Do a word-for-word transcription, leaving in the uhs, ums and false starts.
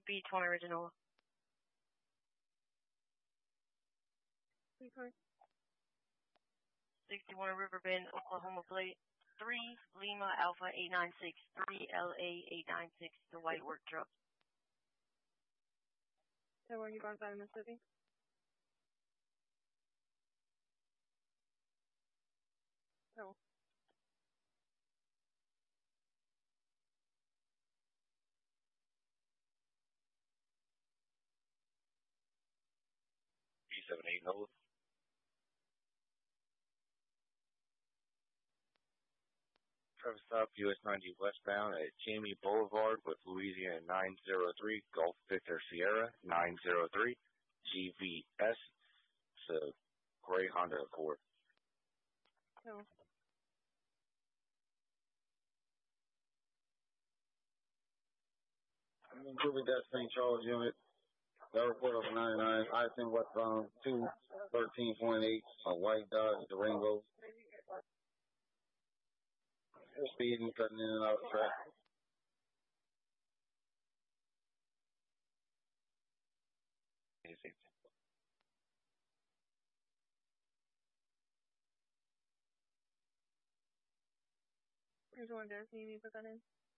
B twenty original. sixty-one Riverbend, Oklahoma plate. three Lima Alpha eight nine six, three L A eight nine six, the white work truck. So where are you going by Mississippi? Oh. B seven eight Nola. Traffic stop U S ninety westbound at Jamie Boulevard with Louisiana nine zero three, Golf Victor Sierra nine zero three, G V S. It's a gray Honda Accord. Oh. Improving that Saint Charles unit. The report of ninety-nine, I ten westbound two thirteen point eight, a white Dodge Durango. Speeding, cutting in and out of traffic. There's one there. Can you put that in?